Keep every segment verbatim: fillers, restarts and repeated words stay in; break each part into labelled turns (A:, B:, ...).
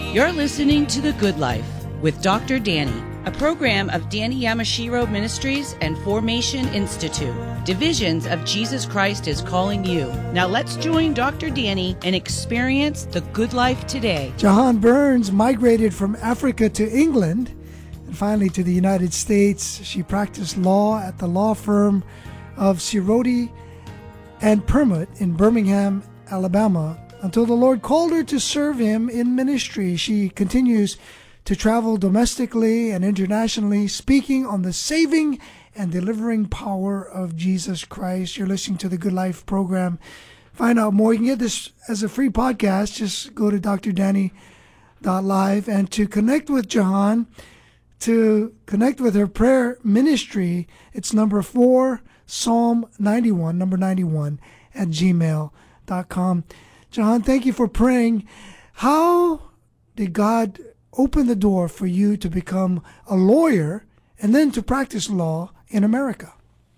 A: You're listening to The Good Life with Doctor Danny, a program of Danny Yamashiro Ministries and Formation Institute. Divisions of Jesus Christ is calling you. Now let's join Doctor Danny and experience the good life today.
B: Jahan Burns migrated from Africa to England and finally to the United States. She practiced law at the law firm of Ciroti and Permut in Birmingham, Alabama, until the Lord called her to serve him in ministry. She continues to travel domestically and internationally, speaking on the saving and delivering power of Jesus Christ. You're listening to the Good Life program. Find out more. You can get this as a free podcast. Just go to d r danny dot live. And to connect with Jahan, to connect with her prayer ministry, it's number four, Psalm ninety-one, number ninety-one, at gmail dot com. Jahan, thank you for praying. How did God open the door for you to become a lawyer and then to practice law in America?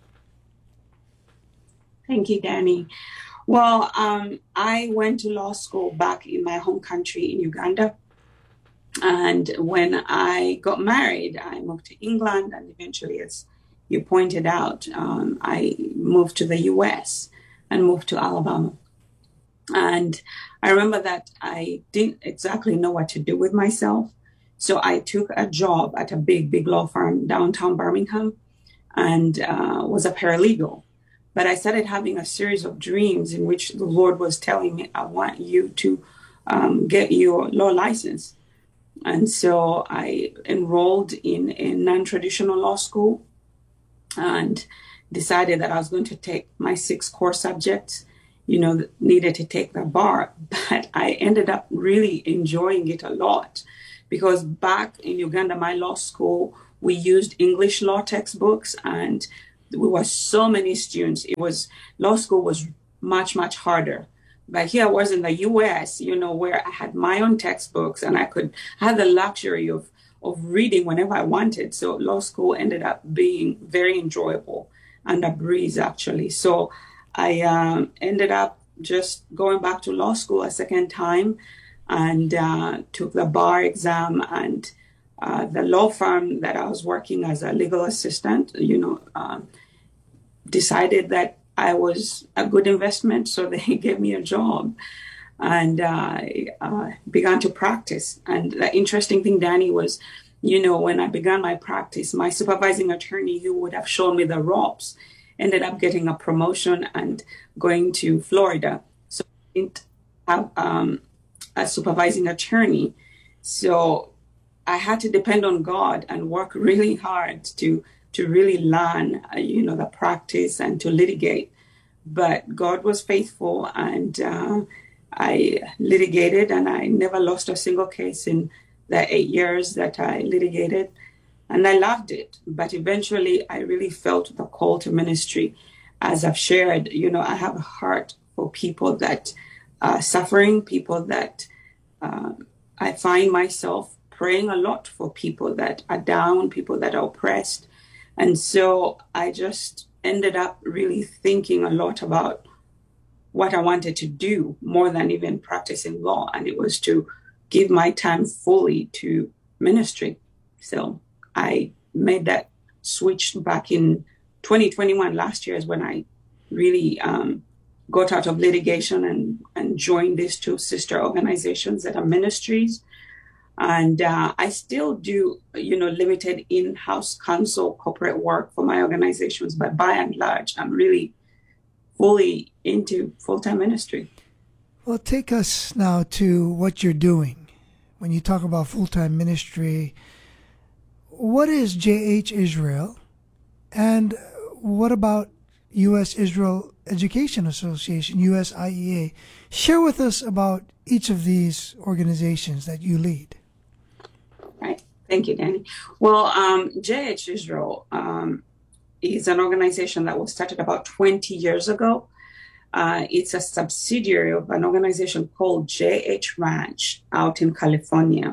C: Thank you, Danny. Well, um, I went to law school back in my home country in Uganda. And when I got married, I moved to England. And eventually, as you pointed out, um, I moved to the U S and moved to Alabama. And I remember that I didn't exactly know what to do with myself. So I took a job at a big, big law firm downtown Birmingham and uh, was a paralegal. But I started having a series of dreams in which the Lord was telling me, I want you to um, get your law license. And so I enrolled in a non-traditional law school and decided that I was going to take my six core subjects, you know, needed to take the bar. But I ended up really enjoying it a lot because back in Uganda, my law school, we used English law textbooks and we were so many students. It was, law school was much, much harder. But here I was in the U S, you know, where I had my own textbooks and I could have the luxury of, of reading whenever I wanted. So law school ended up being very enjoyable and a breeze, actually. So I um, ended up just going back to law school a second time and uh, took the bar exam. And uh, the law firm that I was working as a legal assistant, you know, um, decided that I was a good investment. So they gave me a job and I uh, began to practice. And the interesting thing, Danny, was, you know, when I began my practice, my supervising attorney, who would have shown me the ropes, ended up getting a promotion and going to Florida. So I didn't have um, a supervising attorney. So I had to depend on God and work really hard to to really learn, uh, you know, the practice and to litigate. But God was faithful and uh, I litigated and I never lost a single case in the eight years that I litigated. And I loved it. But eventually, I really felt the call to ministry. As I've shared, you know, I have a heart for people that are suffering, people that uh, I find myself praying a lot for people that are down, people that are oppressed. And so I just ended up really thinking a lot about what I wanted to do more than even practicing law. And it was to give my time fully to ministry. So I made that switch back in twenty twenty-one. Last year is when I really um, got out of litigation and, and joined these two sister organizations that are ministries. And uh, I still do, you know, limited in-house counsel corporate work for my organizations. But by and large, I'm really fully into full-time ministry.
B: Well, take us now to what you're doing. When you talk about full-time ministry, what is J H Israel, and what about U S Israel Education Association, U S I E A? Share with us about each of these organizations that you lead.
C: Right. Thank you, Danny. Well, um, J H Israel um, is an organization that was started about twenty years ago. Uh, it's a subsidiary of an organization called J H Ranch out in California.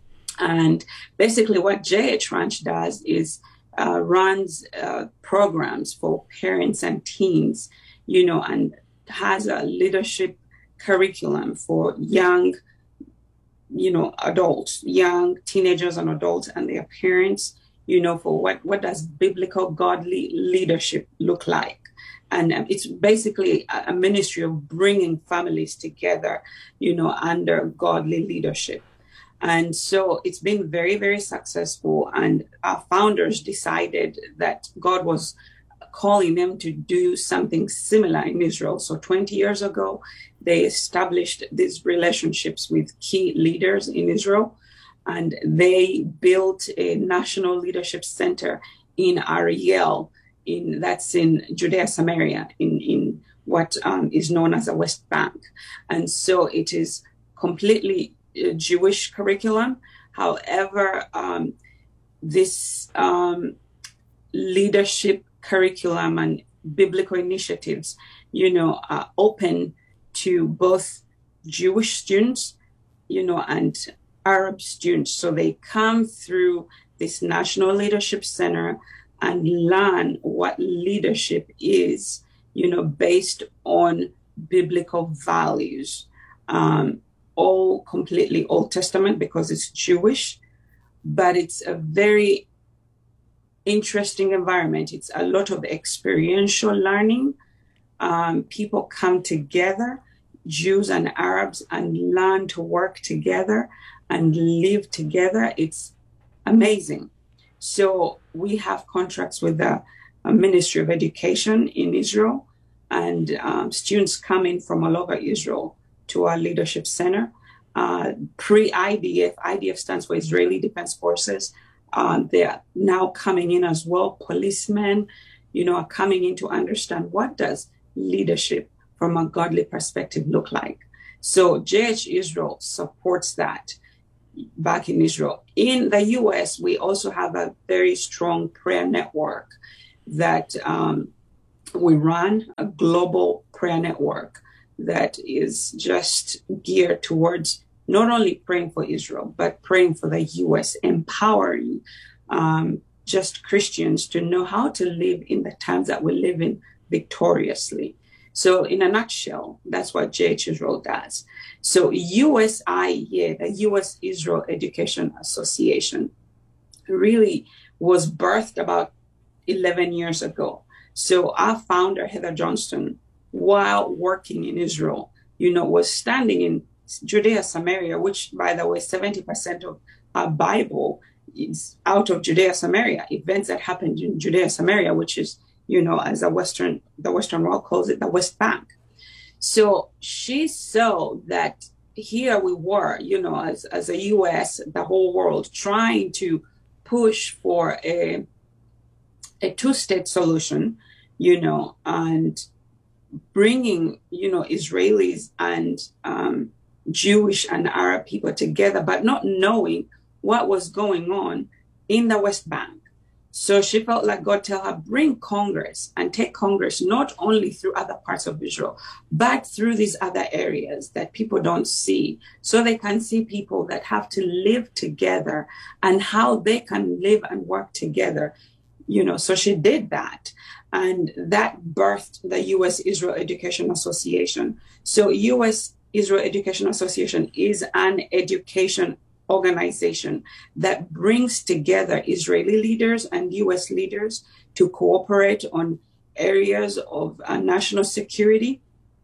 C: And basically what J H Ranch does is uh, runs uh, programs for parents and teens, you know, and has a leadership curriculum for young you know, adults, young teenagers and adults and their parents, you know, for what, what does biblical godly leadership look like? And um, it's basically a, a ministry of bringing families together, you know, under godly leadership. And so it's been very, very successful. And our founders decided that God was calling them to do something similar in Israel. So twenty years ago, they established these relationships with key leaders in Israel, and they built a national leadership center in Ariel, in that's in Judea Samaria, in, in what um, is known as the West Bank. And so it is completely a Jewish curriculum. However, um, this um, leadership curriculum and biblical initiatives, you know, are open to both Jewish students, you know, and Arab students. So they come through this National Leadership Center and learn what leadership is, you know, based on biblical values, um, all completely Old Testament because it's Jewish, but it's a very interesting environment. It's a lot of experiential learning. Um, people come together, Jews and Arabs, and learn to work together and live together. It's amazing. So we have contracts with the uh, Ministry of Education in Israel, and um, students come in from all over Israel to our leadership center. Uh, Pre-I D F, I D F stands for Israeli Defense Forces. Uh, they're now coming in as well. Policemen, you know, are coming in to understand what does leadership from a godly perspective look like. So J H Israel supports that back in Israel. In the U S, we also have a very strong prayer network that um, we run, a global prayer network that is just geared towards not only praying for Israel, but praying for the U S, empowering um, just Christians to know how to live in the times that we live in victoriously. So in a nutshell, that's what J H Israel does. So U S I E A, the U S Israel Education Association, really was birthed about eleven years ago. So our founder, Heather Johnston, while working in Israel, you know, was standing in Judea, Samaria, which, by the way, seventy percent of our Bible is out of Judea, Samaria, events that happened in Judea, Samaria, which is, you know, as a Western, the Western world calls it, the West Bank. So she saw that here we were, you know, as, as a U S, the whole world, trying to push for a, a two-state solution, you know, and bringing, you know, Israelis and um, Jewish and Arab people together, but not knowing what was going on in the West Bank. So she felt like God tell her, bring Congress and take Congress not only through other parts of Israel, but through these other areas that people don't see, so they can see people that have to live together and how they can live and work together. You know, so she did that. And that birthed the U S Israel Education Association. So U S Israel Education Association is an education organization that brings together Israeli leaders and U S leaders to cooperate on areas of uh, national security,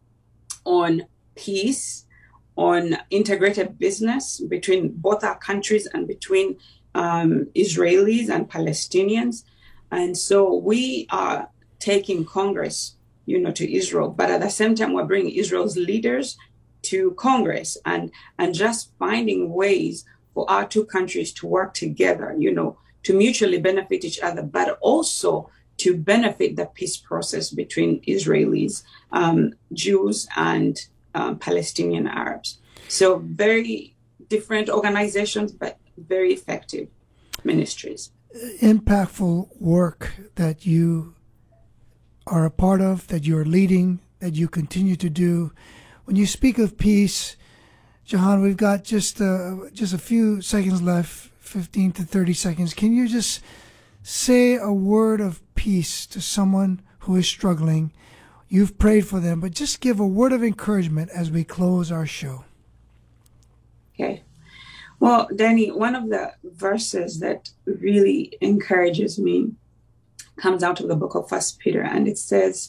C: on peace, on integrated business between both our countries and between um, Israelis and Palestinians. And so we are taking Congress, you know, to Israel, but at the same time, we're bringing Israel's leaders to Congress and, and just finding ways for our two countries to work together, you know, to mutually benefit each other, but also to benefit the peace process between Israelis, um, Jews, and um, Palestinian Arabs. So very different organizations, but very effective ministries.
B: Impactful work that you are a part of, that you're leading, that you continue to do. When you speak of peace, Jahan, we've got just uh, just a few seconds left, fifteen to thirty seconds. Can you just say a word of peace to someone who is struggling? You've prayed for them, but just give a word of encouragement as we close our show.
C: Okay. Well, Danny, one of the verses that really encourages me comes out of the book of First Peter, and it says,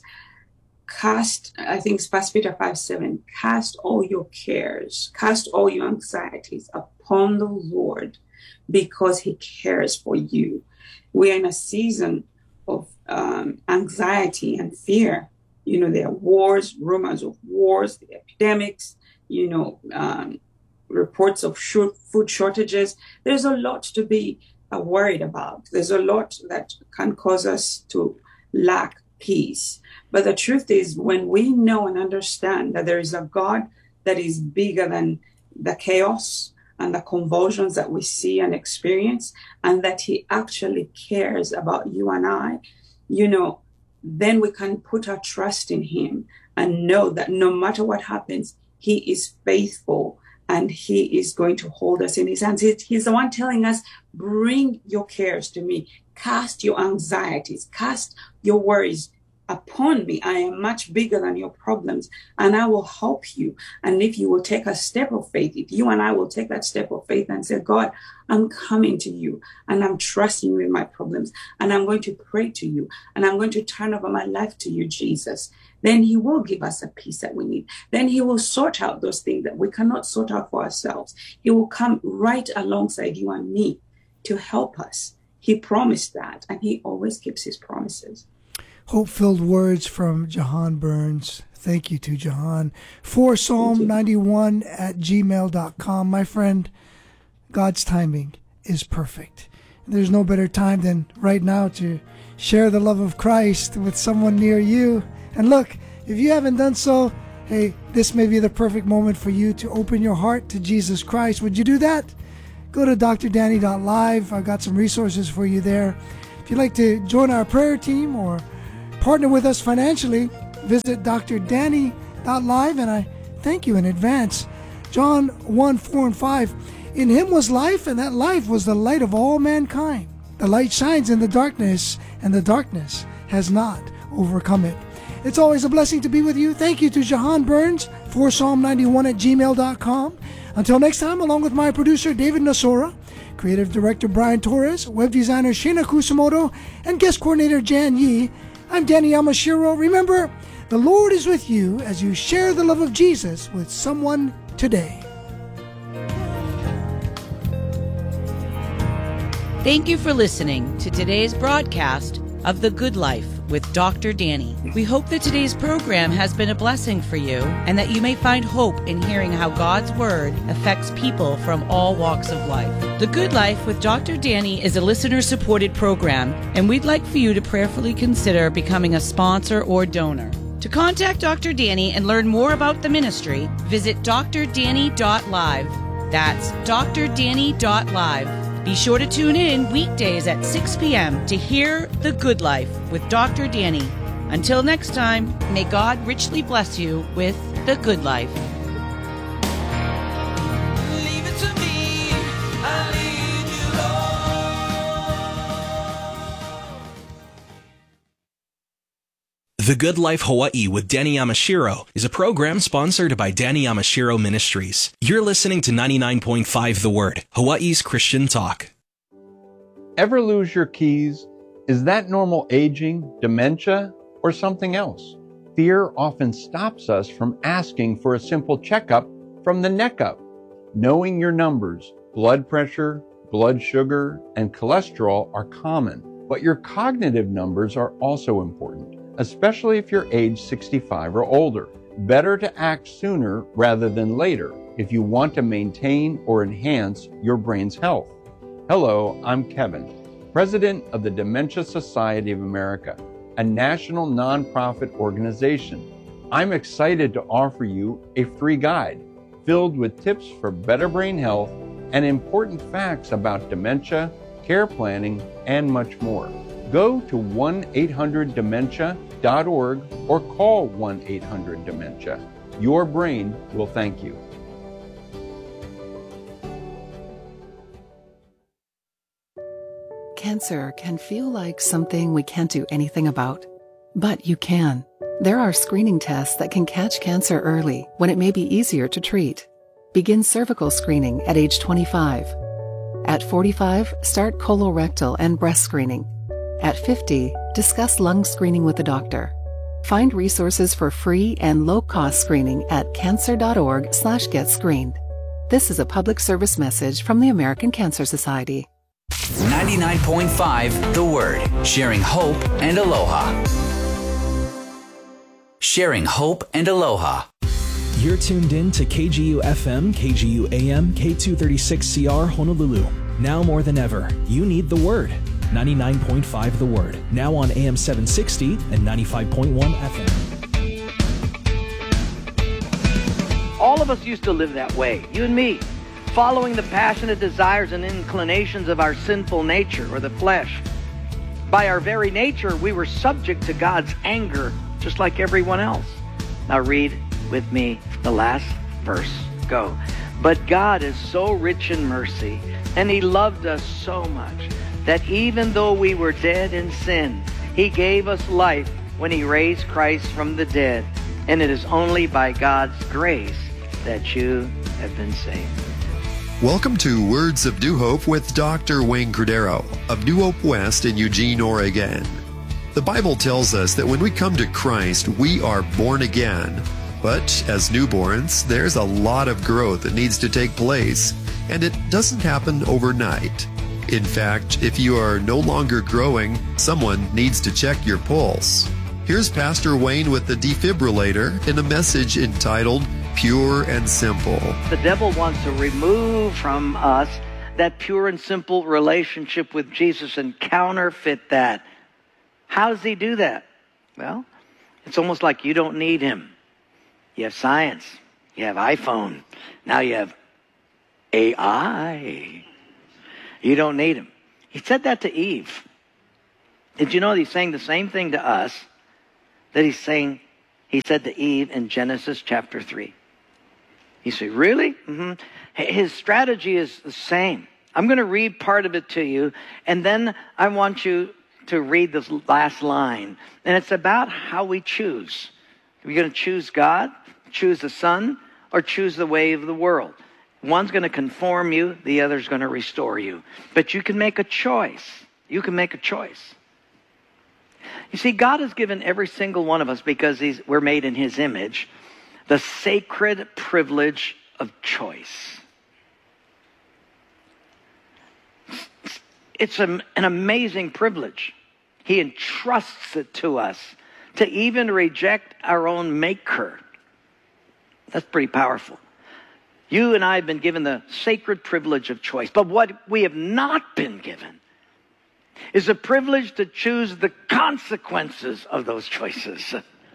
C: cast, I think it's First Peter five seven, cast all your cares, cast all your anxieties upon the Lord, because he cares for you. We are in a season of um, anxiety and fear. You know, there are wars, rumors of wars, the epidemics, you know, um, reports of short food shortages. There's a lot to be uh, worried about. There's a lot that can cause us to lack peace. But the truth is, when we know and understand that there is a God that is bigger than the chaos and the convulsions that we see and experience, and that he actually cares about you and I, you know, then we can put our trust in him and know that no matter what happens, he is faithful and he is going to hold us in his hands. He's the one telling us, bring your cares to me, cast your anxieties, cast your worries upon me. I am much bigger than your problems, and I will help you. And if you will take a step of faith, if you and I will take that step of faith and say, God, I'm coming to you and I'm trusting you in my problems, and I'm going to pray to you, and I'm going to turn over my life to you, Jesus, then he will give us a peace that we need. Then he will sort out those things that we cannot sort out for ourselves. He will come right alongside you and me to help us. He promised that, and he always keeps his promises.
B: Hope-filled words from Jahan Burns. Thank you to Jahan. For Psalm ninety-one at gmail dot com. My friend, God's timing is perfect. There's no better time than right now to share the love of Christ with someone near you. And look, if you haven't done so, hey, this may be the perfect moment for you to open your heart to Jesus Christ. Would you do that? Go to d r danny dot live. I've got some resources for you there. If you'd like to join our prayer team or partner with us financially, visit d r danny dot live, and I thank you in advance. John one, four, and five. In him was life, and that life was the light of all mankind. The light shines in the darkness, and the darkness has not overcome it. It's always a blessing to be with you. Thank you to Jahan Burns for Psalm ninety-one at gmail dot com. Until next time, along with my producer, David Nasora, creative director, Brian Torres, web designer, Shina Kusamoto, and guest coordinator, Jan Yi, I'm Danny Yamashiro. Remember, the Lord is with you as you share the love of Jesus with someone today.
A: Thank you for listening to today's broadcast of The Good Life with Doctor Danny. We hope that today's program has been a blessing for you and that you may find hope in hearing how God's Word affects people from all walks of life. The Good Life with Doctor Danny is a listener-supported program, and we'd like for you to prayerfully consider becoming a sponsor or donor. To contact Doctor Danny and learn more about the ministry, visit d r danny dot live. That's d r danny dot live. Be sure to tune in weekdays at six p.m. to hear The Good Life with Doctor Danny. Until next time, may God richly bless you with The Good Life.
D: Leave it to me, I'll lead you, Lord.
E: The Good Life Hawaii with Danny Yamashiro is a program sponsored by Danny Yamashiro Ministries. You're listening to ninety-nine point five The Word, Hawaii's Christian talk.
F: Ever lose your keys? Is that normal aging, dementia, or something else? Fear often stops us from asking for a simple checkup from the neck up. Knowing your numbers, blood pressure, blood sugar, and cholesterol are common, but your cognitive numbers are also important, especially if you're age sixty-five or older. Better to act sooner rather than later if you want to maintain or enhance your brain's health. Hello, I'm Kevin, President of the Dementia Society of America, a national nonprofit organization. I'm excited to offer you a free guide filled with tips for better brain health and important facts about dementia, care planning, and much more. Go to one eight hundred dementia dot org or call one eight hundred dementia. Your brain will thank you.
G: Cancer can feel like something we can't do anything about, but you can. There are screening tests that can catch cancer early when it may be easier to treat. Begin cervical screening at age twenty-five. At forty-five, start colorectal and breast screening. At fifty, discuss lung screening with a doctor. Find resources for free and low-cost screening at cancer.org slash get screened. This is a public service message from the American Cancer Society.
H: ninety-nine point five The Word, sharing hope and aloha. Sharing hope and aloha.
E: You're tuned in to K G U F M, K G U A M, K two thirty-six C R Honolulu. Now more than ever, you need the Word. ninety-nine point five The Word, now on A M seven sixty and ninety-five point one F M.
I: All of us used to live that way, you and me, following the passionate desires and inclinations of our sinful nature or the flesh. By our very nature, we were subject to God's anger, just like everyone else. Now read with me the last verse. Go. But God is so rich in mercy, and He loved us so much, that even though we were dead in sin, He gave us life when He raised Christ from the dead. And it is only by God's grace that you have been saved.
J: Welcome to Words of New Hope with Doctor Wayne Cordero of New Hope West in Eugene, Oregon. The Bible tells us that when we come to Christ, we are born again. But as newborns, there's a lot of growth that needs to take place, and it doesn't happen overnight. In fact, if you are no longer growing, someone needs to check your pulse. Here's Pastor Wayne with the defibrillator in a message entitled Pure and Simple.
I: The devil wants to remove from us that pure and simple relationship with Jesus and counterfeit that. How does he do that? Well, it's almost like you don't need him. You have science. You have iPhone. Now you have A I. You don't need him. He said that to Eve. Did you know he's saying the same thing to us that he's saying, he said to Eve in Genesis chapter three? You say, really? Mm-hmm. His strategy is the same. I'm going to read part of it to you, and then I want you to read this last line. And it's about how we choose. Are we going to choose God, choose the Son, or choose the way of the world? One's going to conform you, the other's going to restore you. But you can make a choice. You can make a choice. You see, God has given every single one of us, because he's, we're made in His image, the sacred privilege of choice. It's a, an amazing privilege. He entrusts it to us to even reject our own maker. That's pretty powerful. You and I have been given the sacred privilege of choice. But what we have not been given is a privilege to choose the consequences of those choices.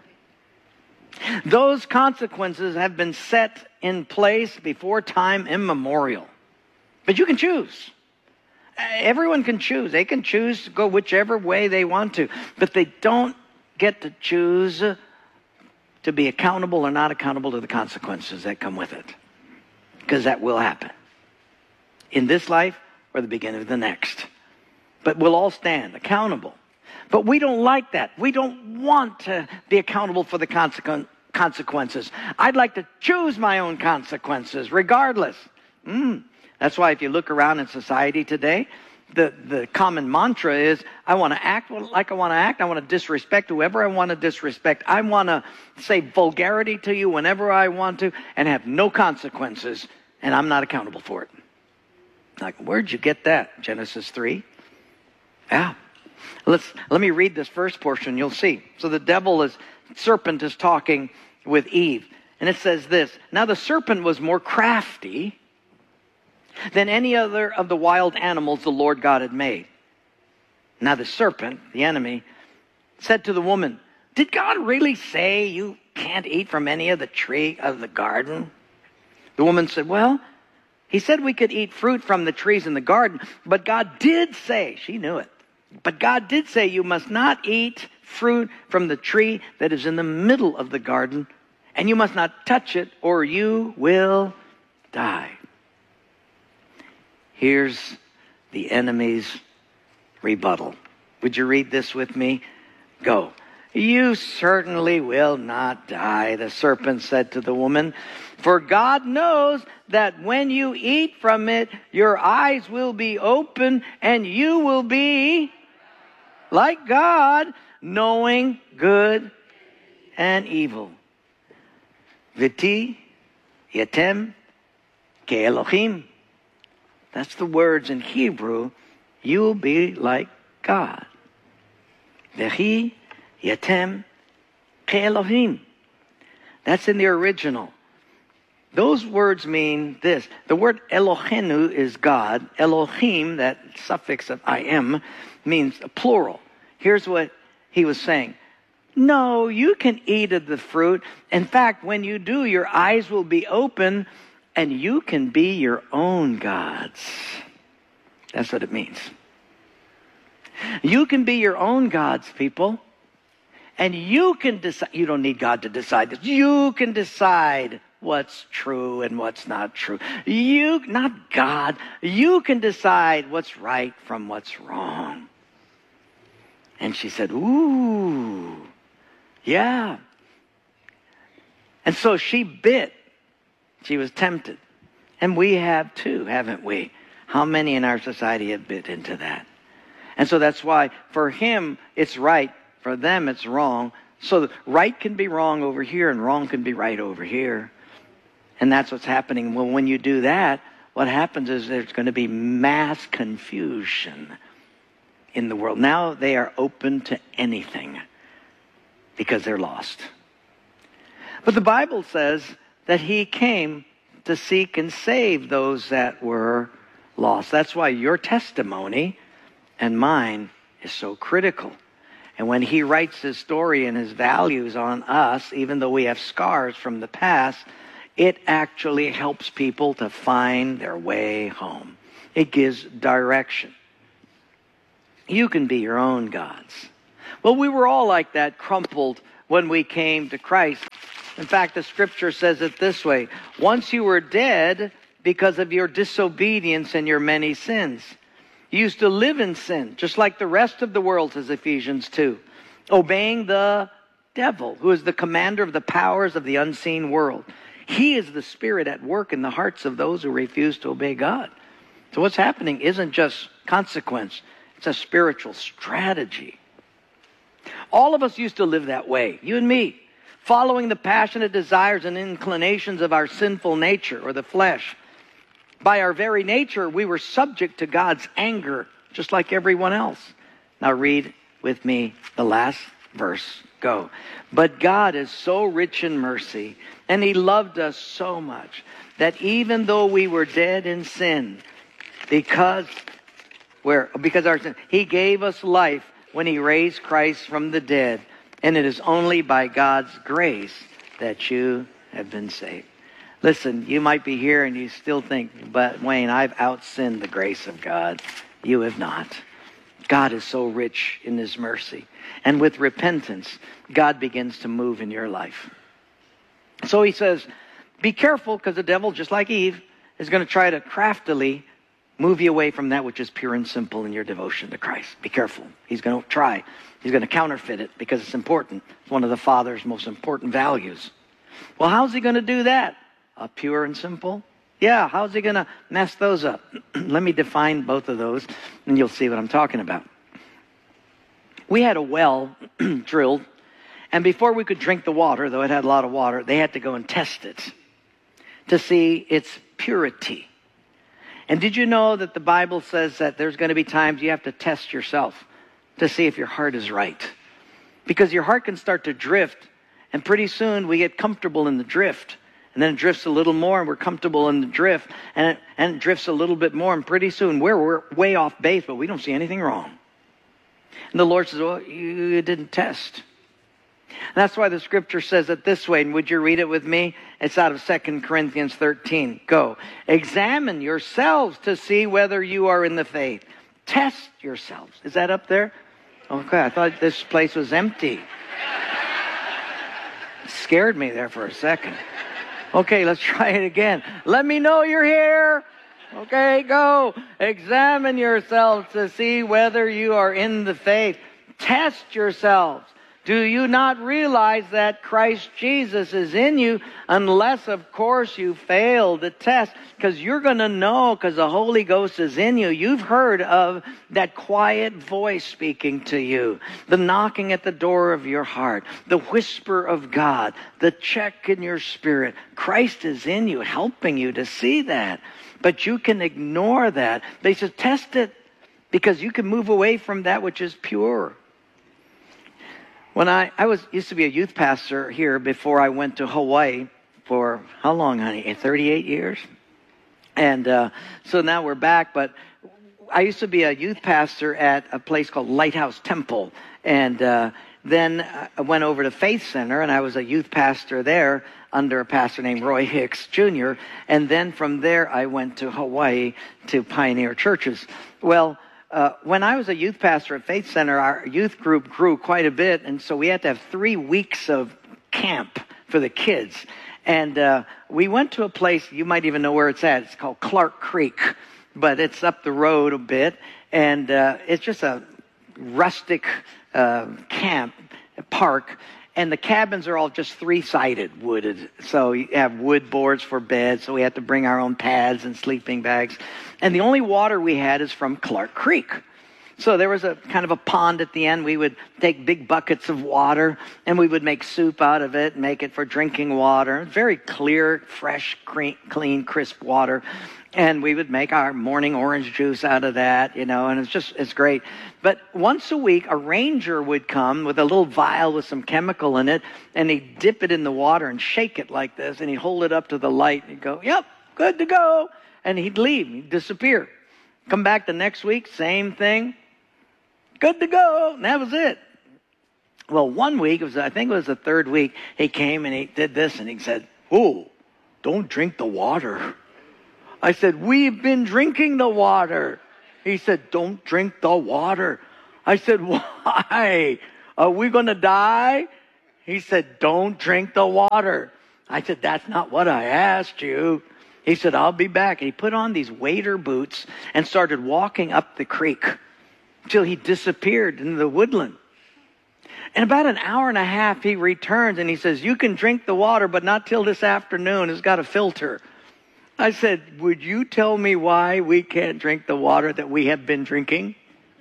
I: Those consequences have been set in place before time immemorial. But you can choose. Everyone can choose. They can choose to go whichever way they want to. But they don't get to choose to be accountable or not accountable to the consequences that come with it. Because that will happen. In this life or the beginning of the next. But we'll all stand accountable. But we don't like that. We don't want to be accountable for the consequ- consequences. I'd like to choose my own consequences regardless. Mm. That's why if you look around in society today, the, the common mantra is, I want to act like I want to act. I want to disrespect whoever I want to disrespect. I want to say vulgarity to you whenever I want to and have no consequences, and I'm not accountable for it. Like, where'd you get that? Genesis three? Yeah. Let's, let me read this first portion. You'll see. So the devil is, serpent is talking with Eve. And it says this, now the serpent was more crafty than any other of the wild animals the Lord God had made. Now the serpent, the enemy, said to the woman, did God really say you can't eat from any of the tree of the garden? The woman said, well, he said we could eat fruit from the trees in the garden, but God did say, she knew it, but God did say you must not eat fruit from the tree that is in the middle of the garden, and you must not touch it or you will die. Here's the enemy's rebuttal. Would you read this with me? Go. You certainly will not die, the serpent said to the woman. For God knows that when you eat from it, your eyes will be open and you will be like God, knowing good and evil. V'ti yatem ke'elohim. That's the words in Hebrew. You will be like God. V'hi yatem ke'elohim. That's in the original. Those words mean this. The word Elohenu is God. Elohim, that suffix of I am, means a plural. Here's what he was saying. No, you can eat of the fruit. In fact, when you do, your eyes will be open and you can be your own gods. That's what it means. You can be your own gods, people. And you can decide. You don't need God to decide this. You can decide what's true and what's not true. You, not God, you can decide what's right from what's wrong. And she said, ooh, yeah. And so she bit. She was tempted. And we have too, haven't we? How many in our society have bit into that? And so that's why for him it's right, for them it's wrong. So right can be wrong over here and wrong can be right over here. And that's what's happening. Well, when you do that, what happens is there's going to be mass confusion in the world. Now they are open to anything because they're lost. But the Bible says that he came to seek and save those that were lost. That's why your testimony and mine is so critical. And when he writes his story and his values on us, even though we have scars from the past, it actually helps people to find their way home. It gives direction. You can be your own gods. Well, we were all like that, crumpled when we came to Christ. In fact, the scripture says it this way. Once you were dead because of your disobedience and your many sins. You used to live in sin, just like the rest of the world, says Ephesians two. Obeying the devil, who is the commander of the powers of the unseen world. He is the spirit at work in the hearts of those who refuse to obey God. So what's happening isn't just consequence. It's a spiritual strategy. All of us used to live that way, you and me, following the passionate desires and inclinations of our sinful nature or the flesh. By our very nature, we were subject to God's anger, just like everyone else. Now read with me the last verse. Go. But God is so rich in mercy, and he loved us so much, that even though we were dead in sin, because where because our sin, he gave us life when he raised Christ from the dead. And it is only by God's grace that you have been saved. Listen, you might be here and you still think, but Wayne, I've outsinned the grace of God. You have not. God is so rich in his mercy. And with repentance, God begins to move in your life. So he says, be careful, because the devil, just like Eve, is going to try to craftily move you away from that which is pure and simple in your devotion to Christ. Be careful. He's going to try. He's going to counterfeit it because it's important. It's one of the Father's most important values. Well, how's he going to do that? Uh, pure and simple? Yeah, how's he going to mess those up? Let me define both of those, and you'll see what I'm talking about. We had a well drilled, and before we could drink the water, though it had a lot of water, they had to go and test it to see its purity. And did you know that the Bible says that there's going to be times you have to test yourself to see if your heart is right? Because your heart can start to drift, and pretty soon we get comfortable in the drift. And then it drifts a little more, and we're comfortable in the drift. And it, and it drifts a little bit more, and pretty soon we're, we're way off base, but we don't see anything wrong. And the Lord says, well, you didn't test. And that's why the scripture says it this way. And would you read it with me? It's out of Second Corinthians thirteen. Go. Examine yourselves to see whether you are in the faith. Test yourselves. Is that up there? Okay, I thought this place was empty. It scared me there for a second. Okay, let's try it again. Let me know you're here. Okay, go. Examine yourselves to see whether you are in the faith. Test yourselves Do you not realize that Christ Jesus is in you, unless, of course, you fail the test? Because you're going to know, because the Holy Ghost is in you. You've heard of that quiet voice speaking to you, the knocking at the door of your heart, the whisper of God, the check in your spirit. Christ is in you, helping you to see that. But you can ignore that. They said, test it, because you can move away from that which is pure. When I, I was used to be a youth pastor here before I went to Hawaii for, how long, honey? thirty-eight years? And uh, so now we're back, but I used to be a youth pastor at a place called Lighthouse Temple. And uh, then I went over to Faith Center, and I was a youth pastor there under a pastor named Roy Hicks Junior And then from there, I went to Hawaii to Pioneer Churches. Well, Uh, when I was a youth pastor at Faith Center, our youth group grew quite a bit, and so we had to have three weeks of camp for the kids. And uh, we went to a place, you might even know where it's at. It's called Clark Creek, but it's up the road a bit, and uh, it's just a rustic uh, camp, park, and the cabins are all just three-sided, wooded. So you have wood boards for beds, so we had to bring our own pads and sleeping bags. And the only water we had is from Clark Creek. So there was a kind of a pond at the end. We would take big buckets of water, and we would make soup out of it, make it for drinking water. Very clear, fresh, clean, crisp water. And we would make our morning orange juice out of that, you know, and it's just, it's great. But once a week, a ranger would come with a little vial with some chemical in it, and he'd dip it in the water and shake it like this, and he'd hold it up to the light, and he'd go, yep, good to go. And he'd leave, he'd disappear. Come back the next week, same thing. Good to go. And that was it. Well, one week, it was, I think it was the third week, he came and he did this, and he said, oh, don't drink the water. I said, we've been drinking the water. He said, don't drink the water. I said, why? Are we going to die? He said, don't drink the water. I said, that's not what I asked you. He said, I'll be back. And he put on these wader boots and started walking up the creek until he disappeared in the woodland. In about an hour and a half, he returns and he says, you can drink the water, but not till this afternoon. It's got a filter. I said, would you tell me why we can't drink the water that we have been drinking?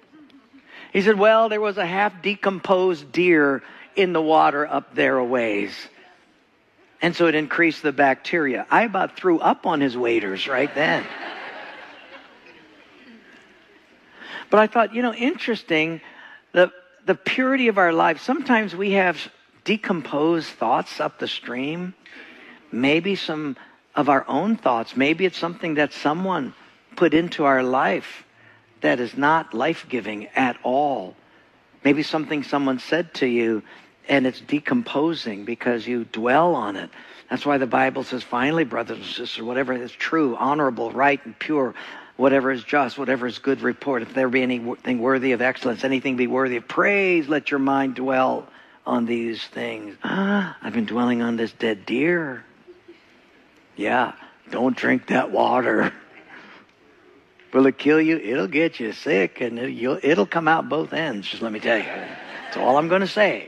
I: He said, well, there was a half-decomposed deer in the water up there a ways. And so it increased the bacteria. I about threw up on his waders right then. But I thought, you know, interesting, the, the purity of our life. Sometimes we have decomposed thoughts up the stream. Maybe some of our own thoughts. Maybe it's something that someone put into our life that is not life-giving at all. Maybe something someone said to you and it's decomposing because you dwell on it. That's why the Bible says, finally, brothers and sisters, whatever is true, honorable, right, and pure, whatever is just, whatever is good report, if there be anything worthy of excellence, anything be worthy of praise, let your mind dwell on these things. Ah, I've been dwelling on this dead deer. Yeah, don't drink that water. Will it kill you? It'll get you sick, and it, you'll, it'll come out both ends, just let me tell you. That's all I'm going to say.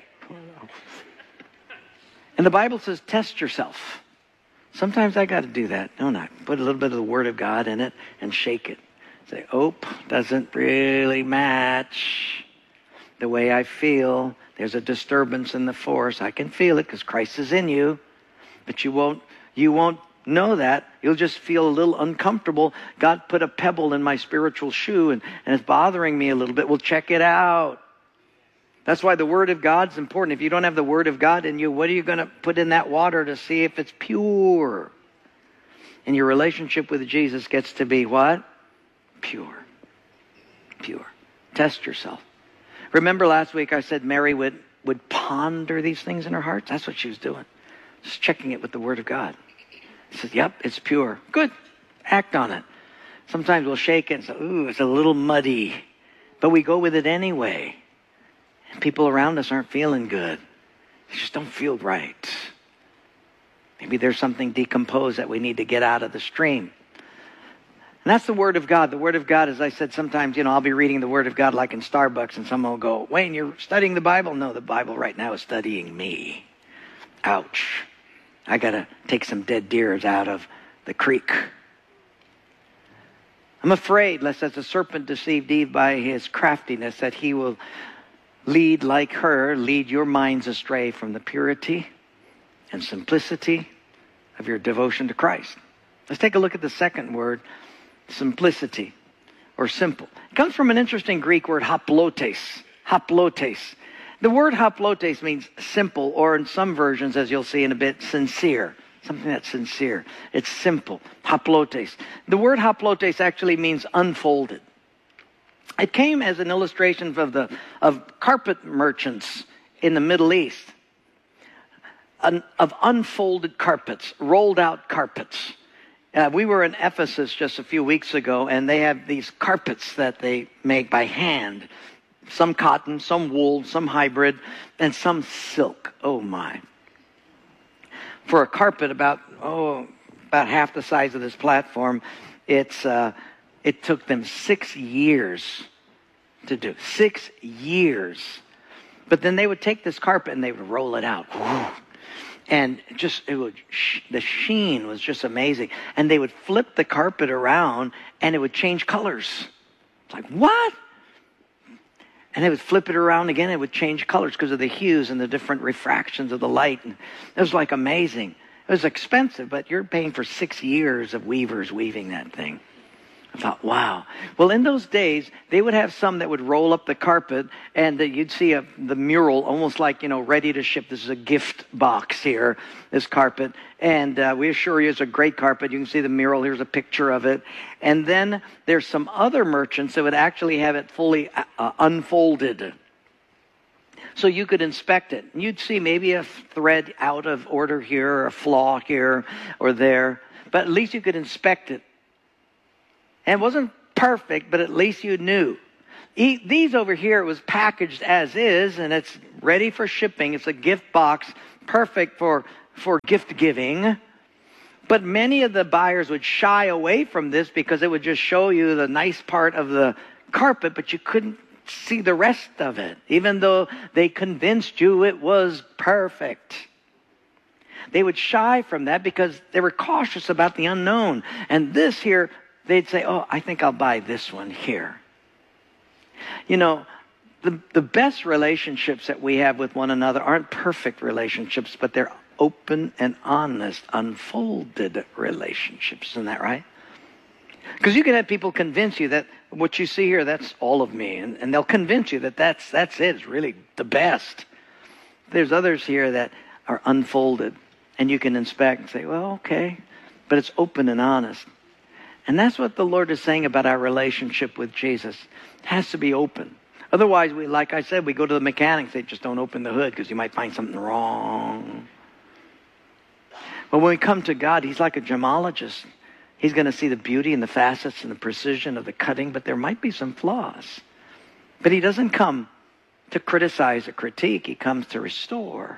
I: And the Bible says, test yourself. Sometimes I got to do that, don't I? Put a little bit of the Word of God in it and shake it. Say, oh, doesn't really match the way I feel. There's a disturbance in the force. I can feel it because Christ is in you, but you won't, you won't know that. You'll just feel a little uncomfortable. God put a pebble in my spiritual shoe and, and it's bothering me a little bit. Well, check it out. That's why the Word of God's important. If you don't have the Word of God in you, what are you going to put in that water to see if it's pure? And your relationship with Jesus gets to be what? Pure. Pure. Test yourself. Remember last week I said Mary would, would ponder these things in her heart? That's what she was doing. Just checking it with the Word of God. He says, yep, it's pure. Good. Act on it. Sometimes we'll shake it and say, ooh, it's a little muddy. But we go with it anyway. And people around us aren't feeling good. They just don't feel right. Maybe there's something decomposed that we need to get out of the stream. And that's the Word of God. The Word of God, as I said, sometimes, you know, I'll be reading the Word of God like in Starbucks, and someone will go, Wayne, you're studying the Bible? No, the Bible right now is studying me. Ouch. I got to take some dead deers out of the creek. I'm afraid, lest as the serpent deceived Eve by his craftiness, that he will lead like her, lead your minds astray from the purity and simplicity of your devotion to Christ. Let's take a look at the second word, simplicity, or simple. It comes from an interesting Greek word, haplotes. Haplotes. The word haplotes means simple, or in some versions, as you'll see in a bit, sincere. Something that's sincere. It's simple. Haplotes. The word haplotes actually means unfolded. It came as an illustration of the of carpet merchants in the Middle East, An, of unfolded carpets, rolled out carpets. Uh, we were in Ephesus just a few weeks ago, and they have these carpets that they make by hand. Some cotton, some wool, some hybrid, and some silk. Oh, my. For a carpet about, oh, about half the size of this platform, it's uh, it took them six years to do. Six years. But then they would take this carpet and they would roll it out. And just, it would, the sheen was just amazing. And they would flip the carpet around and it would change colors. It's like, what? And they would flip it around again, it would change colors because of the hues and the different refractions of the light. And it was like amazing. It was expensive, but you're paying for six years of weavers weaving that thing. I thought, wow. Well, in those days, they would have some that would roll up the carpet, and uh, you'd see a, the mural almost like, you know, ready to ship. This is a gift box here, this carpet. And uh, we assure you it's a great carpet. You can see the mural. Here's a picture of it. And then there's some other merchants that would actually have it fully uh, unfolded. So you could inspect it. And you'd see maybe a thread out of order here, or a flaw here or there. But at least you could inspect it. And it wasn't perfect, but at least you knew. These over here, it was packaged as is, and it's ready for shipping. It's a gift box, perfect for, for gift giving. But many of the buyers would shy away from this because it would just show you the nice part of the carpet, but you couldn't see the rest of it, even though they convinced you it was perfect. They would shy from that because they were cautious about the unknown. And this here, they'd say, oh, I think I'll buy this one here. You know, the, the best relationships that we have with one another aren't perfect relationships, but they're open and honest, unfolded relationships. Isn't that right? Because you can have people convince you that what you see here, that's all of me. And, and they'll convince you that that's, that's it. It's really the best. There's others here that are unfolded. And you can inspect and say, well, okay. But it's open and honest. And that's what the Lord is saying about our relationship with Jesus. It has to be open. Otherwise, we, like I said, we go to the mechanics. They just don't open the hood because you might find something wrong. But when we come to God, He's like a gemologist. He's going to see the beauty and the facets and the precision of the cutting, but there might be some flaws. But He doesn't come to criticize or critique. He comes to restore.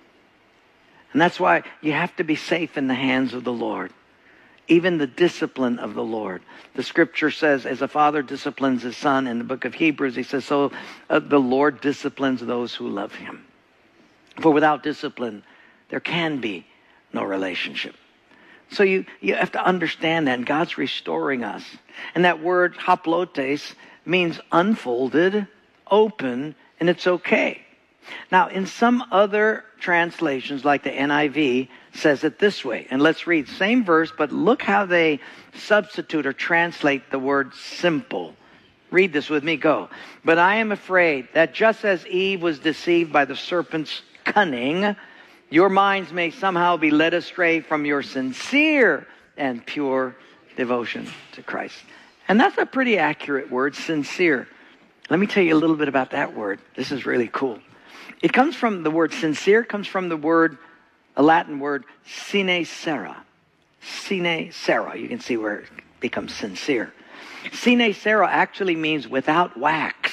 I: And that's why you have to be safe in the hands of the Lord. Even the discipline of the Lord. The scripture says, as a father disciplines his son, in the book of Hebrews, he says, so uh, the Lord disciplines those who love Him. For without discipline, there can be no relationship. So you, you have to understand that, and God's restoring us. And that word haplotes means unfolded, open, and it's okay. Now, in some other translations, like the N I V, says it this way. And let's read same verse, but look how they substitute or translate the word simple. Read this with me, go. But I am afraid that just as Eve was deceived by the serpent's cunning, your minds may somehow be led astray from your sincere and pure devotion to Christ. And that's a pretty accurate word, sincere. Let me tell you a little bit about that word. This is really cool. It comes from the word sincere, comes from the word, a Latin word, sine cera. Sine cera. You can see where it becomes sincere. Sine cera actually means without wax.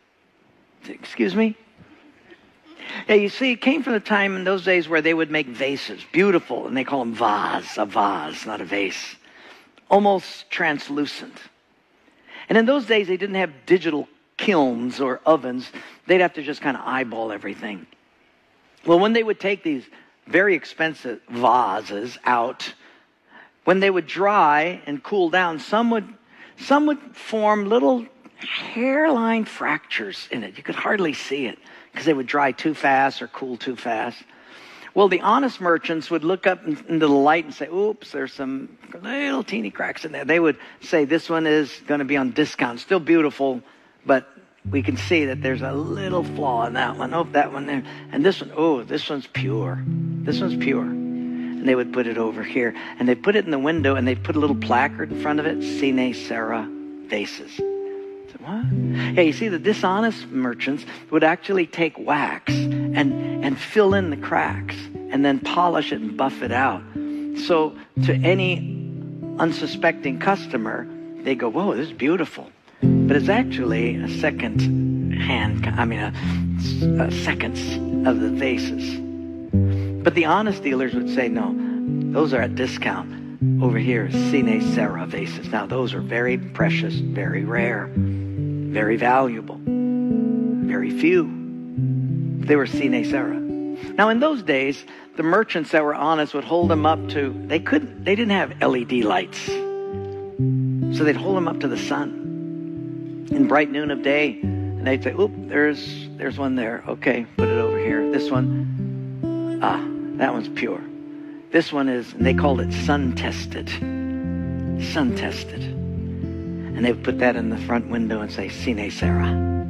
I: Excuse me? Yeah, you see, it came from the time in those days where they would make vases, beautiful, and they call them vase, a vase, not a vase. almost translucent. And in those days, they didn't have digital kilns or ovens. They'd have to just kind of eyeball everything. Well, when they would take these very expensive vases out, when they would dry and cool down, some would, some would form little hairline fractures in it. You could hardly see it because they would dry too fast or cool too fast. Well, the honest merchants would look up into the light and say, oops, there's some little teeny cracks in there. They would say, this one is going to be on discount. Still beautiful, but we can see that there's a little flaw in that one. Oh, that one there. And this one, oh, this one's pure. This one's pure. And they would put it over here. And they'd put it in the window, and they'd put a little placard in front of it, Sine Cera vases. I said, what? Yeah, you see, the dishonest merchants would actually take wax and, and fill in the cracks and then polish it and buff it out. So to any unsuspecting customer, they go, whoa, this is beautiful. But it's actually a second hand, I mean, a, a seconds of the vases. But the honest dealers would say, no, those are at discount. Over here is Sine Cera vases. Now, those are very precious, very rare, very valuable, very few. They were Sine Cera. Now, in those days, the merchants that were honest would hold them up to, they couldn't, they didn't have L E D lights. So they'd hold them up to the sun in bright noon of day. And they'd say, oop, there's, there's one there. Okay, put it over here. This one, ah, that one's pure. This one is, and they called it sun-tested. Sun-tested. And they would put that in the front window and say, Sine Cera.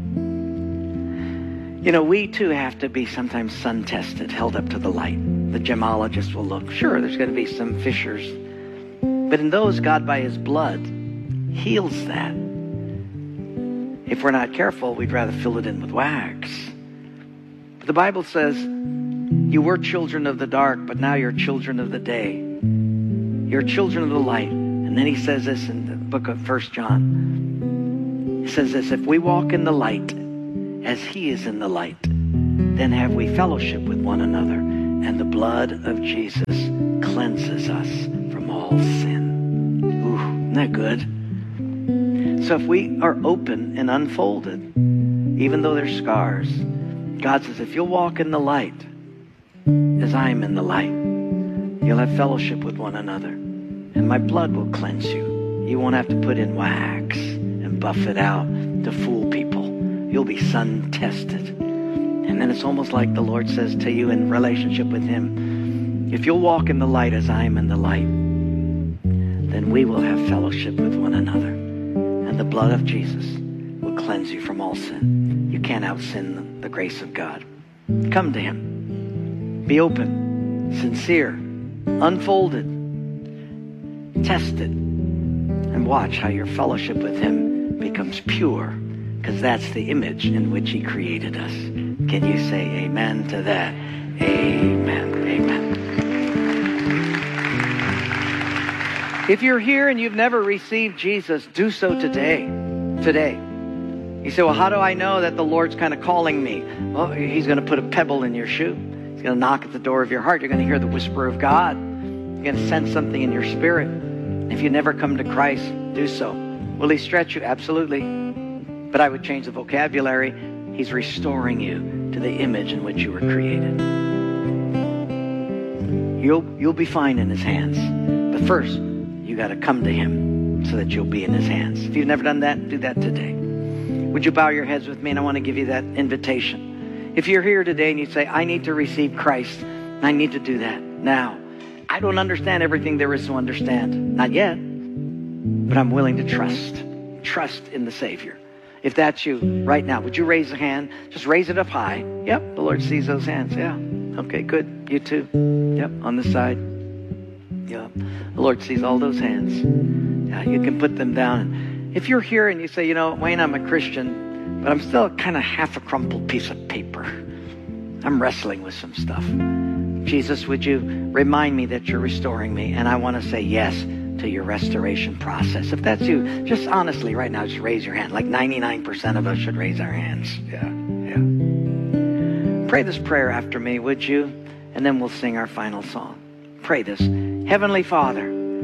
I: You know, we too have to be sometimes sun-tested, held up to the light. The gemologist will look. Sure, there's going to be some fissures. But in those, God, by his blood, heals that. If we're not careful, we'd rather fill it in with wax. But the Bible says, you were children of the dark, but now you're children of the day. You're children of the light. And then he says this in the book of First John. He says this, if we walk in the light as he is in the light, then have we fellowship with one another, and the blood of Jesus cleanses us from all sin. Ooh, isn't that good? So if we are open and unfolded, even though there's scars, God says, if you'll walk in the light, as I am in the light, you'll have fellowship with one another, and my blood will cleanse you. You won't have to put in wax and buff it out to fool people. You'll be sun-tested. And then it's almost like the Lord says to you in relationship with him, if you'll walk in the light as I am in the light, then we will have fellowship with one another. And the blood of Jesus will cleanse you from all sin. You can't out-sin the grace of God. Come to him. Be open, sincere, unfolded, tested, and watch how your fellowship with him becomes pure, because that's the image in which he created us. Can you say amen to that? Amen. Amen. If you're here and you've never received Jesus, do so today. Today. You say, well, how do I know that the Lord's kind of calling me? Well, he's going to put a pebble in your shoe. He's going to knock at the door of your heart. You're going to hear the whisper of God. You're going to sense something in your spirit. If you never come to Christ, do so. Will he stretch you? Absolutely. But I would change the vocabulary. He's restoring you to the image in which you were created. You'll, you'll be fine in his hands. But first, you got to come to him so that you'll be in his hands. If you've never done that, do that today. Would you bow your heads with me? And I want to give you that invitation. If you're here today and you say, I need to receive Christ, I need to do that now. I don't understand everything there is to understand. Not yet. But I'm willing to trust. Trust in the Savior. If that's you right now, would you raise a hand? Just raise it up high. Yep, the Lord sees those hands. Yeah. Okay, good. You too. Yep, on this side. Yep. The Lord sees all those hands. Yeah, you can put them down. If you're here and you say, you know, Wayne, I'm a Christian, but I'm still kind of half a crumpled piece of paper. I'm wrestling with some stuff. Jesus, would you remind me that you're restoring me? And I want to say yes to your restoration process. If that's you, just honestly right now, just raise your hand. Like ninety-nine percent of us should raise our hands. Yeah, yeah. Pray this prayer after me, would you? And then we'll sing our final song. Pray this. Heavenly Father,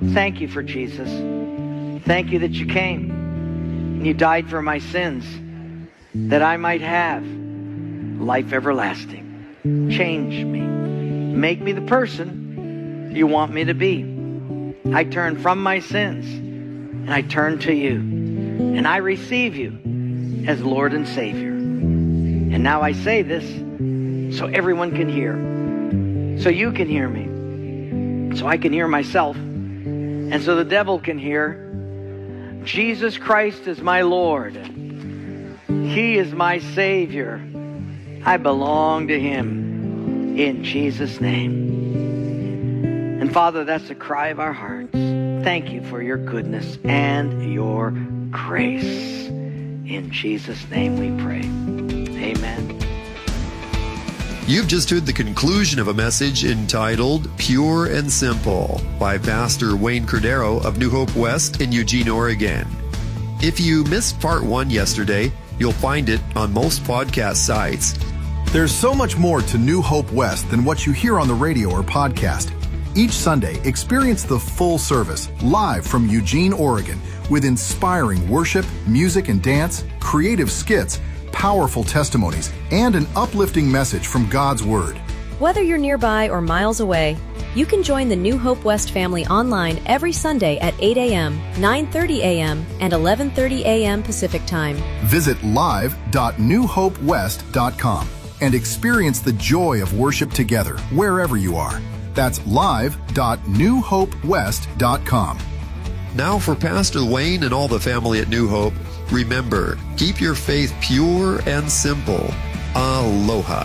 I: Thank you for Jesus. Thank you that you came and you died for my sins, that I might have life everlasting. Change me. Make me the person you want me to be. I turn from my sins and I turn to you. And I receive you as Lord and Savior. And now I say this so everyone can hear. So you can hear me. So I can hear myself. And so the devil can hear. Jesus Christ is my Lord. He is my Savior. I belong to Him in Jesus' name. And Father, that's the cry of our hearts. Thank you for your goodness and your grace. In Jesus' name we pray. Amen.
J: You've just heard the conclusion of a message entitled Pure and Simple by Pastor Wayne Cordero of New Hope West in Eugene, Oregon. If you missed part one yesterday, you'll find it on most podcast sites.
K: There's so much more to New Hope West than what you hear on the radio or podcast. Each Sunday, experience the full service live from Eugene, Oregon, with inspiring worship, music and dance, creative skits, powerful testimonies, and an uplifting message from God's Word.
L: Whether you're nearby or miles away, you can join the New Hope West family online every Sunday at eight a.m., nine thirty a.m., and eleven thirty a.m. Pacific Time.
K: Visit live dot new hope west dot com and experience the joy of worship together wherever you are. That's live dot new hope west dot com.
J: Now for Pastor Wayne and all the family at New Hope, remember, keep your faith pure and simple. Aloha.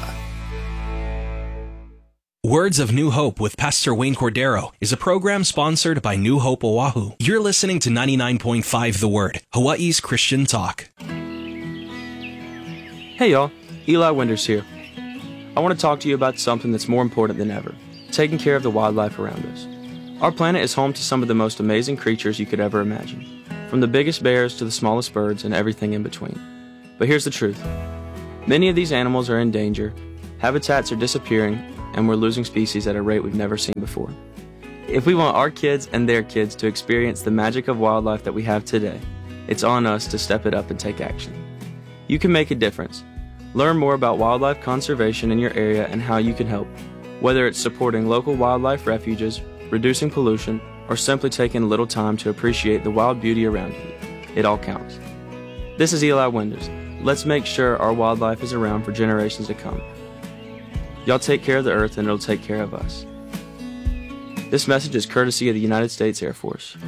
E: Words of New Hope with Pastor Wayne Cordero is a program sponsored by New Hope Oahu. You're listening to ninety-nine point five The Word, Hawaii's Christian talk.
M: Hey y'all, Eli Winders here. I want to talk to you about something that's more important than ever, taking care of the wildlife around us. Our planet is home to some of the most amazing creatures you could ever imagine, from the biggest bears to the smallest birds and everything in between. But here's the truth. Many of these animals are in danger, habitats are disappearing, and we're losing species at a rate we've never seen before. If we want our kids and their kids to experience the magic of wildlife that we have today, it's on us to step it up and take action. You can make a difference. Learn more about wildlife conservation in your area and how you can help, whether it's supporting local wildlife refuges, reducing pollution, or simply taking a little time to appreciate the wild beauty around you. It all counts. This is Eli Winders. Let's make sure our wildlife is around for generations to come. Y'all take care of the earth and it'll take care of us. This message is courtesy of the United States Air Force.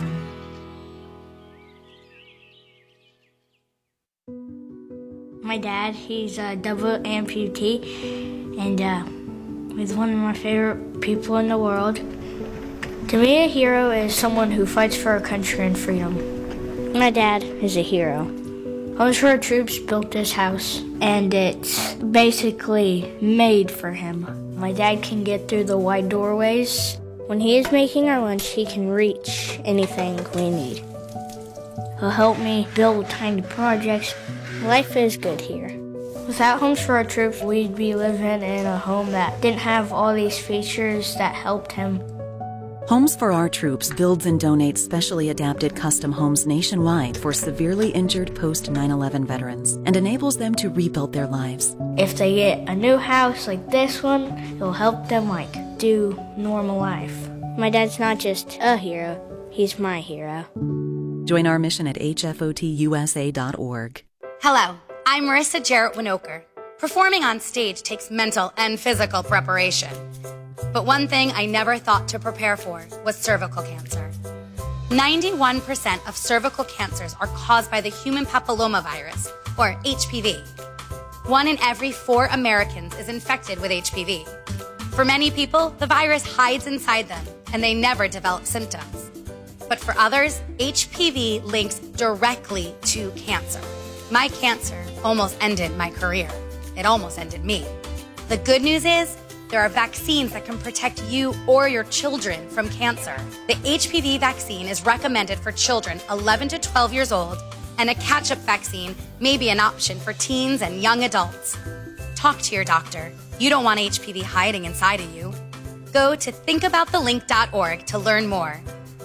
N: My dad, he's a double amputee, and uh, he's one of my favorite people in the world. To me, a hero is someone who fights for our country and freedom. My dad is a hero. Homes for Our Troops built this house, and it's basically made for him. My dad can get through the wide doorways. When he is making our lunch, he can reach anything we need. He'll help me build tiny projects. Life is good here. Without Homes for Our Troops, we'd be living in a home that didn't have all these features that helped him.
O: Homes for Our Troops builds and donates specially adapted custom homes nationwide for severely injured post nine eleven veterans and enables them to rebuild their lives.
N: If they get a new house like this one, it'll help them like do normal life. My dad's not just a hero, he's my hero.
O: Join our mission at h f o t u s a dot org.
P: Hello, I'm Marissa Jarrett Winoker. Performing on stage takes mental and physical preparation. But one thing I never thought to prepare for was cervical cancer. ninety-one percent of cervical cancers are caused by the human papillomavirus, or H P V. One in every four Americans is infected with H P V. For many people, the virus hides inside them, and they never develop symptoms. But for others, H P V links directly to cancer. My cancer almost ended my career. It almost ended me. The good news is, there are vaccines that can protect you or your children from cancer. The H P V vaccine is recommended for children eleven to twelve years old, and a catch-up vaccine may be an option for teens and young adults. Talk to your doctor. You don't want H P V hiding inside of you. Go to think about the link dot org to learn more.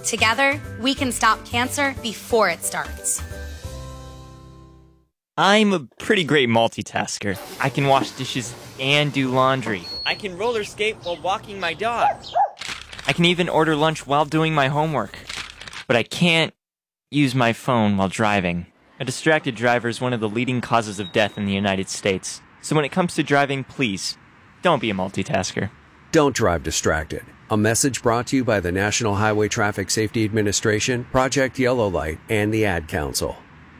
P: Together, we can stop cancer before it starts.
Q: I'm a pretty great multitasker. I can wash dishes and do laundry. I can roller skate while walking my dog. I can even order lunch while doing my homework. But I can't use my phone while driving. A distracted driver is one of the leading causes of death in the United States. So when it comes to driving, please, don't be a multitasker.
R: Don't drive distracted. A message brought to you by the National Highway Traffic Safety Administration, Project Yellow Light, and the Ad Council.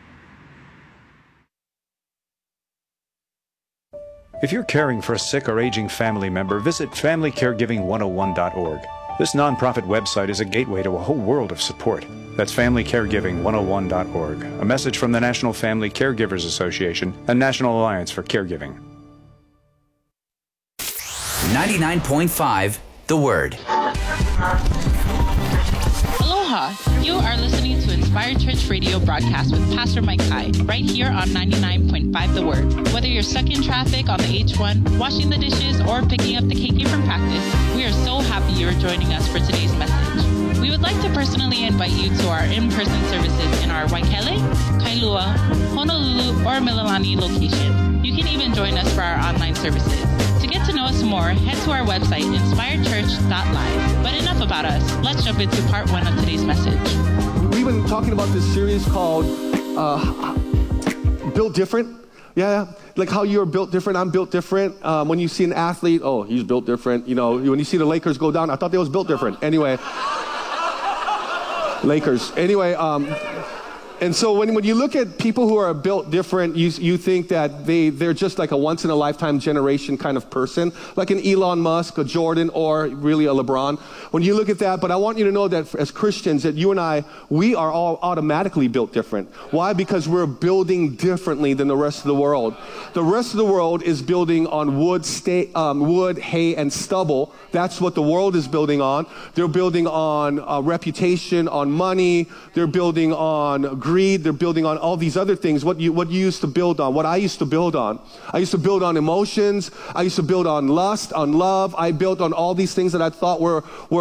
S: If you're caring for a sick or aging family member, visit family caregiving one oh one dot org. This nonprofit website is a gateway to a whole world of support. That's family caregiving one oh one dot org. A message from the National Family Caregivers Association and National Alliance for Caregiving.
H: ninety-nine point five The Word.
T: Aloha! You are listening to Inspired Church Radio broadcast with Pastor Mike Kai, right here on ninety-nine point five The Word. Whether you're stuck in traffic on the H one, washing the dishes, or picking up the K K from practice, we are so happy you are joining us for today's message. We would like to personally invite you to our in-person services in our Waikele, Kailua, Honolulu, or Mililani location. You can even join us for our online services. To get to know us more, head to our website, inspired church dot live. But enough about us. Let's jump into part one of today's message.
U: We've been talking about this series called uh, Built Different. Yeah, like how you're built different, I'm built different. Um, when you see an athlete, oh, he's built different. You know, when you see the Lakers go down, I thought they was built different. Anyway, Lakers. Anyway, um, and so when, when you look at people who are built different, you, you think that they, they're just like a once-in-a-lifetime generation kind of person, like an Elon Musk, a Jordan, or really a LeBron. When you look at that, but I want you to know that as Christians, that you and I, we are all automatically built different. Why? Because we're building differently than the rest of the world. The rest of the world is building on wood, sta- um, wood, hay, and stubble. That's what the world is building on. They're building on uh, reputation, on money. They're building on greed. They're building on all these other things. What you what you used to build on, what I used to build on. I used to build on emotions. I used to build on lust, on love. I built on all these things that I thought were were